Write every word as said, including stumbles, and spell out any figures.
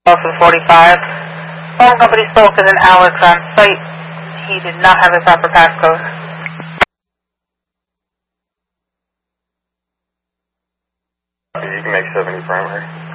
Nelson forty-five. Phone company spoke to an Alex on site. He did not have a proper passcode. You can make seventy primary.